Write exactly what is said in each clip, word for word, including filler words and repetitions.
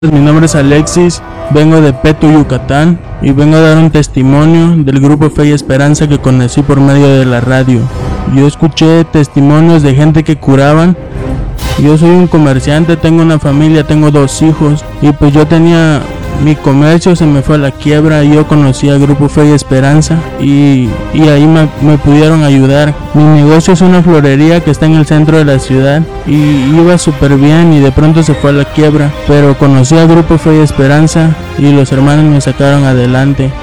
Mi nombre es Alexis, vengo de Petu, Yucatán, y vengo a dar un testimonio del grupo Fe y Esperanza que conocí por medio de la radio. Yo escuché testimonios de gente que curaban. Yo soy un comerciante, tengo una familia, tengo dos hijos, y pues yo tenía mi comercio, se me fue a la quiebra. Yo conocí al grupo Fe y Esperanza y, y ahí me, me pudieron ayudar. Mi negocio es una florería que está en el centro de la ciudad y iba súper bien, y de pronto se fue a la quiebra, pero conocí al grupo Fe y Esperanza y los hermanos me sacaron adelante.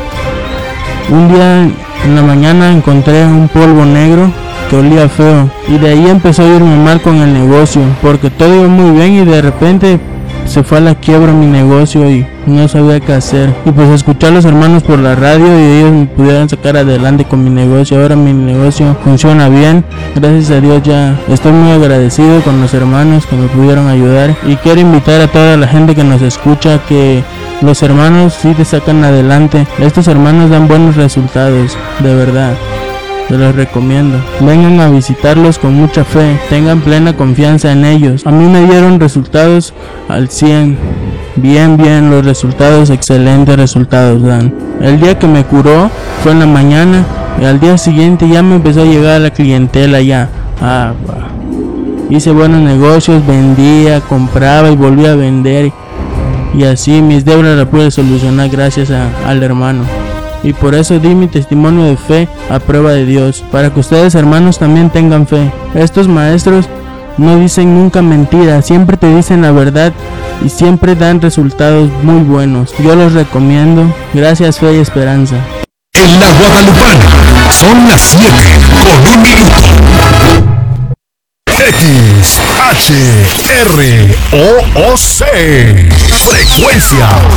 Un día en la mañana encontré un polvo negro que olía feo, y de ahí empezó a irme mal con el negocio, porque todo iba muy bien y de repente se fue a la quiebra mi negocio y no sabía qué hacer. Y pues escuché a los hermanos por la radio y ellos me pudieron sacar adelante con mi negocio. Ahora mi negocio funciona bien, gracias a Dios. Ya estoy muy agradecido con los hermanos que me pudieron ayudar, y quiero invitar a toda la gente que nos escucha que los hermanos sí te sacan adelante. Estos hermanos dan buenos resultados, de verdad. Se los recomiendo. Vengan a visitarlos con mucha fe. Tengan plena confianza en ellos. A mí me dieron resultados al cien. Bien, bien, los resultados, excelentes resultados dan. El día que me curó fue en la mañana, y al día siguiente ya me empezó a llegar la clientela ya. Ah, bah. Hice buenos negocios, vendía, compraba y volvía a vender. Y así mis deudas las pude solucionar gracias a, al hermano. Y por eso di mi testimonio de fe a prueba de Dios, para que ustedes, hermanos, también tengan fe. Estos maestros no dicen nunca mentiras, siempre te dicen la verdad y siempre dan resultados muy buenos. Yo los recomiendo. Gracias, Fe y Esperanza. En la Guadalupana son las siete con un minuto. X H R O O C Frecuencia